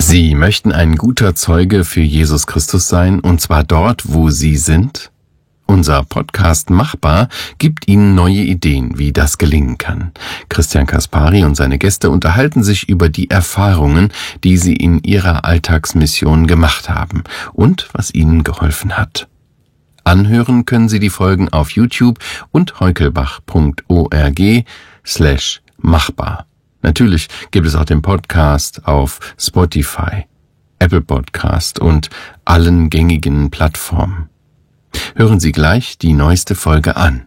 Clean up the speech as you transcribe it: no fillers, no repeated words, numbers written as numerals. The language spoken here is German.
Sie möchten ein guter Zeuge für Jesus Christus sein, und zwar dort, wo Sie sind? Unser Podcast Machbar gibt Ihnen neue Ideen, wie das gelingen kann. Christian Kaspari und seine Gäste unterhalten sich über die Erfahrungen, die sie in ihrer Alltagsmission gemacht haben und was ihnen geholfen hat. Anhören können Sie die Folgen auf YouTube und heukelbach.org/machbar. Natürlich gibt es auch den Podcast auf Spotify, Apple Podcast und allen gängigen Plattformen. Hören Sie gleich die neueste Folge an.